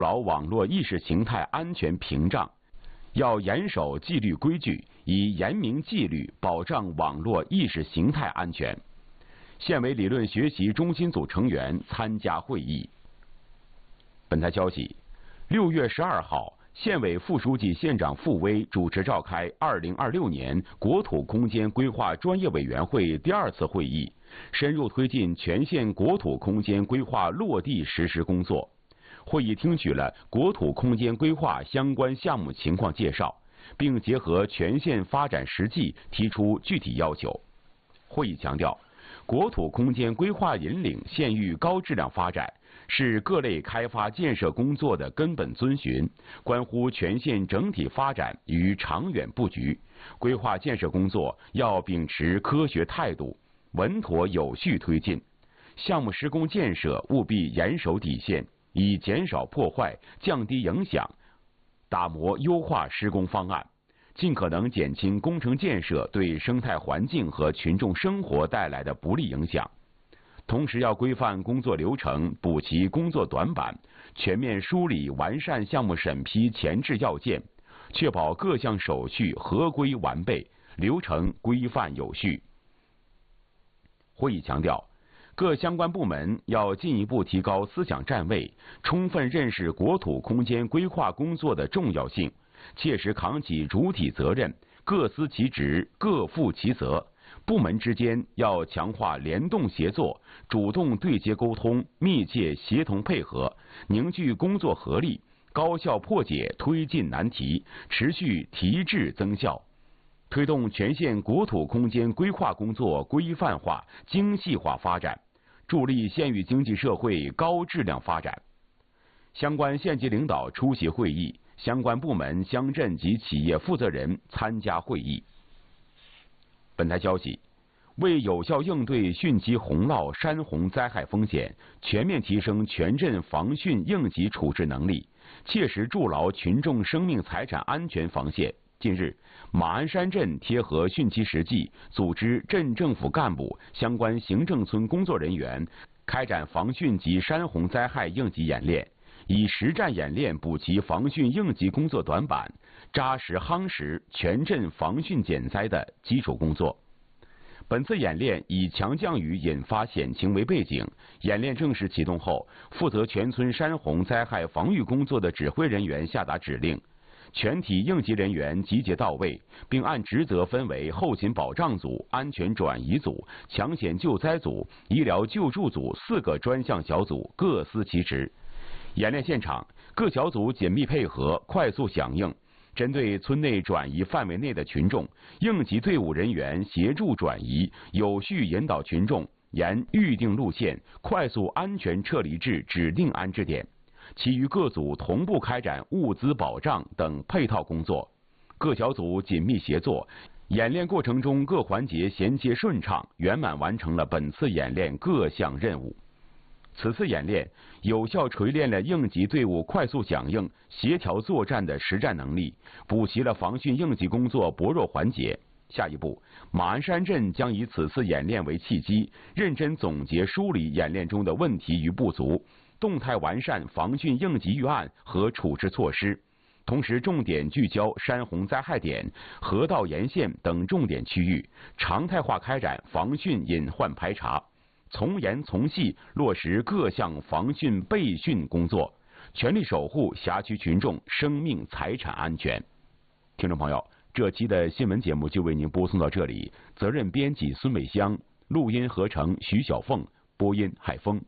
牢网络意识形态安全屏障，要严守纪律规矩，以严明纪律保障网络意识形态安全。县委理论学习中心组成员参加会议。本台消息，6月12号，县委副书记、县长傅威主持召开2026年国土空间规划专业委员会第2次会议，深入推进全县国土空间规划落地实施工作。会议听取了国土空间规划相关项目情况介绍，并结合全县发展实际提出具体要求。会议强调，国土空间规划引领县域高质量发展，是各类开发建设工作的根本遵循，关乎全县整体发展与长远布局。规划建设工作要秉持科学态度，稳妥有序推进。项目施工建设务必严守底线，以减少破坏、降低影响，打磨优化施工方案，尽可能减轻工程建设对生态环境和群众生活带来的不利影响。同时要规范工作流程，补齐工作短板，全面梳理完善项目审批前置要件，确保各项手续合规完备，流程规范有序。会议强调，各相关部门要进一步提高思想站位，充分认识国土空间规划工作的重要性，切实扛起主体责任，各司其职，各负其责。部门之间要强化联动协作，主动对接沟通，密切协同配合，凝聚工作合力，高效破解推进难题，持续提质增效。推动全县国土空间规划工作规范化、精细化发展，助力县域经济社会高质量发展。相关县级领导出席会议，相关部门、乡镇及企业负责人参加会议。本台消息，为有效应对汛期洪涝、山洪灾害风险，全面提升全镇防汛应急处置能力，切实筑牢群众生命财产安全防线。近日，马鞍山镇贴合汛期实际，组织镇政府干部、相关行政村工作人员开展防汛及山洪灾害应急演练，以实战演练补齐防汛应急工作短板，扎实夯实全镇防汛减灾的基础工作。本次演练以强降雨引发险情为背景，演练正式启动后，负责全村山洪灾害防御工作的指挥人员下达指令，全体应急人员集结到位，并按职责分为后勤保障组、安全转移组、抢险救灾组、医疗救助组4个专项小组，各司其职。演练现场，各小组紧密配合，快速响应。针对村内转移范围内的群众，应急队伍人员协助转移，有序引导群众沿预定路线快速安全撤离至指定安置点。其余各组同步开展物资保障等配套工作，各小组紧密协作，演练过程中各环节衔接顺畅，圆满完成了本次演练各项任务。此次演练有效锤炼了应急队伍快速响应、协调作战的实战能力，补齐了防汛应急工作薄弱环节。下一步，马鞍山镇将以此次演练为契机，认真总结梳理演练中的问题与不足，动态完善防汛应急预案和处置措施，同时重点聚焦山洪灾害点、河道沿线等重点区域，常态化开展防汛隐患排查，从严从细落实各项防汛备汛工作，全力守护辖区群众生命财产安全。听众朋友，这期的新闻节目就为您播送到这里，责任编辑孙伟香，录音合成徐小凤，播音海峰。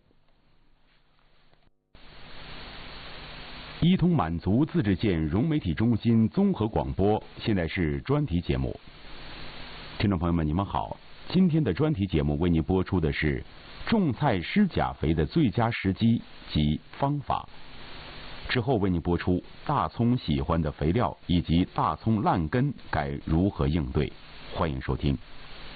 一通满族自治县融媒体中心综合广播，现在是专题节目。听众朋友们，你们好，今天的专题节目为您播出的是种菜施钾肥的最佳时机及方法。之后为您播出大葱喜欢的肥料以及大葱烂根该如何应对，欢迎收听。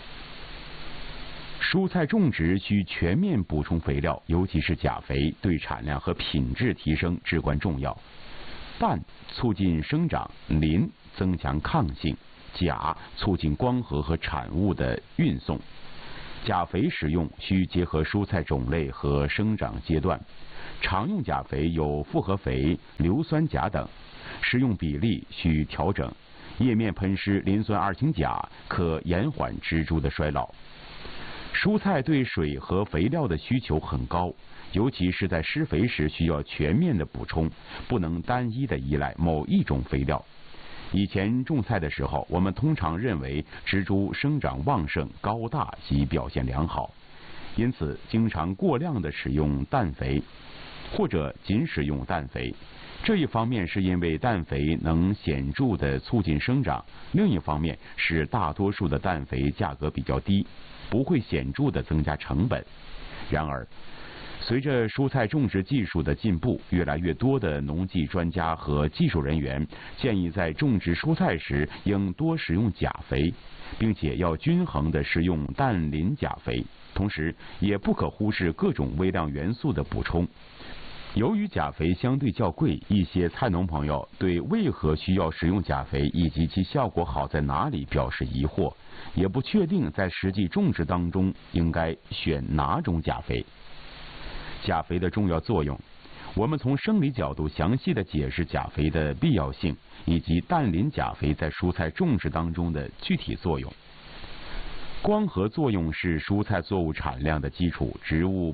蔬菜种植需全面补充肥料，尤其是钾肥，对产量和品质提升至关重要。氮促进生长，磷增强抗性，钾促进光合和产物的运送。钾肥使用需结合蔬菜种类和生长阶段， 常用钾肥有复合肥、硫酸钾等，施用比例需调整。叶面喷施磷酸二氢钾可延缓植株的衰老。蔬菜对水和肥料的需求很高，尤其是在施肥时需要全面的补充，不能单一的依赖某一种肥料。以前种菜的时候，我们通常认为植株生长旺盛、高大及表现良好，因此经常过量的使用氮肥，或者仅使用氮肥。这一方面是因为氮肥能显著地促进生长，另一方面是大多数的氮肥价格比较低，不会显著地增加成本。然而，随着蔬菜种植技术的进步，越来越多的农技专家和技术人员建议在种植蔬菜时应多使用钾肥，并且要均衡地施用氮磷钾肥，同时也不可忽视各种微量元素的补充。由于钾肥相对较贵，一些菜农朋友对为何需要使用钾肥以及其效果好在哪里表示疑惑，也不确定在实际种植当中应该选哪种钾肥。钾肥的重要作用，我们从生理角度详细的解释钾肥的必要性，以及氮磷钾肥在蔬菜种植当中的具体作用。光合作用是蔬菜作物产量的基础，植物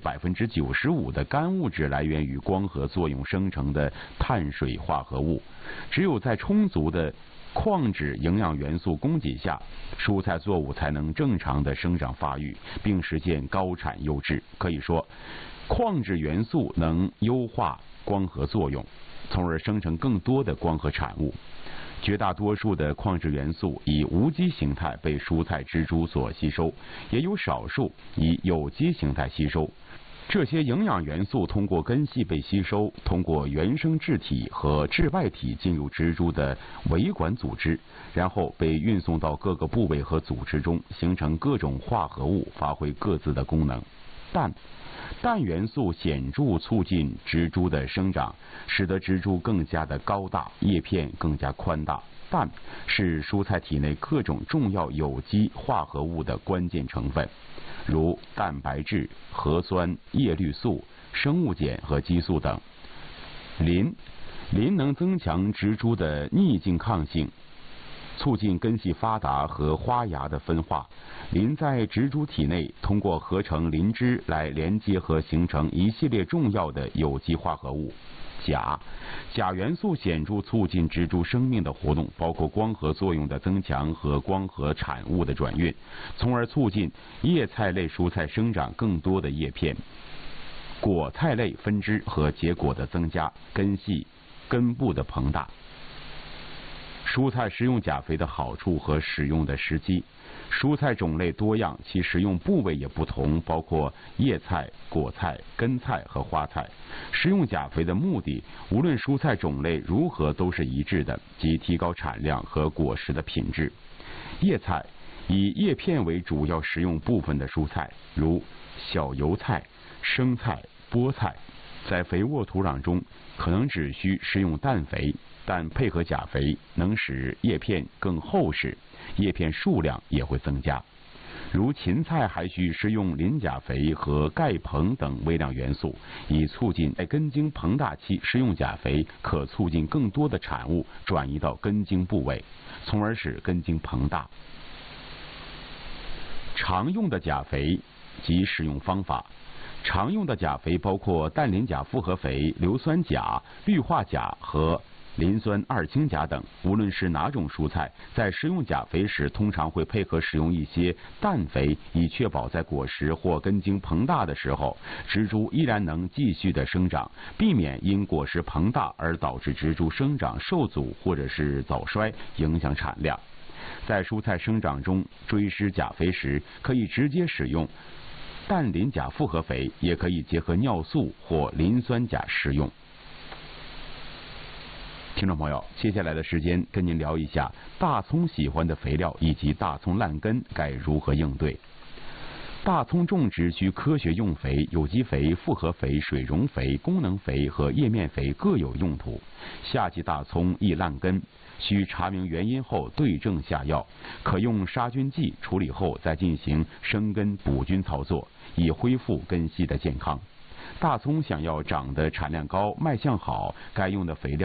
95%的干物质来源于光合作用生成的碳水化合物。只有在充足的矿质营养元素供给下，蔬菜作物才能正常的生长发育，并实现高产优质。可以说，矿质元素能优化光合作用，从而生成更多的光合产物。绝大多数的矿质元素以无机形态被蔬菜植株所吸收，也有少数以有机形态吸收。这些营养元素通过根系被吸收，通过原生质体和质外体进入植株的维管组织，然后被运送到各个部位和组织中，形成各种化合物，发挥各自的功能。氮元素显著促进植株的生长，使得植株更加的高大，叶片更加宽大。氮是蔬菜体内各种重要有机化合物的关键成分，如蛋白质、核酸、叶绿素、生物碱和激素等。磷能增强植株的逆境抗性，促进根系发达和花芽的分化。磷在植株体内通过合成磷脂来连接和形成一系列重要的有机化合物。钾元素显著促进植株生命的活动，包括光合作用的增强和光合产物的转运，从而促进叶菜类蔬菜生长更多的叶片、果菜类分支和结果的增加，根系、根部的膨大。蔬菜食用钾肥的好处和使用的时机。蔬菜种类多样，其食用部位也不同，包括叶菜、果菜、根菜和花菜。食用钾肥的目的，无论蔬菜种类如何都是一致的，即提高产量和果实的品质。叶菜以叶片为主要食用部分的蔬菜，如小油菜、生菜、菠菜，在肥沃土壤中可能只需施用氮肥，但配合钾肥能使叶片更厚实，叶片数量也会增加。如芹菜还需施用磷钾肥和钙硼等微量元素，以促进在根茎膨大期施用钾肥，可促进更多的产物转移到根茎部位，从而使根茎膨大。常用的钾肥及使用方法。常用的钾肥包括氮磷钾复合肥、硫酸钾、氯化钾和磷酸二氢钾等。无论是哪种蔬菜，在食用钾肥时，通常会配合使用一些氮肥，以确保在果实或根茎膨大的时候，植株依然能继续的生长，避免因果实膨大而导致植株生长受阻或者是早衰，影响产量。在蔬菜生长中追施钾肥时，可以直接使用氮磷钾复合肥，也可以结合尿素或磷酸钾食用。听众朋友，接下来的时间跟您聊一下大葱喜欢的肥料以及大葱烂根该如何应对。大葱种植需科学用肥，有机肥、复合肥、水溶肥、功能肥和叶面肥各有用途。夏季大葱易烂根，需查明原因后对症下药，可用杀菌剂处理后再进行生根补菌操作，以恢复根系的健康。 大葱想要长得产量高、卖相好，该用的肥料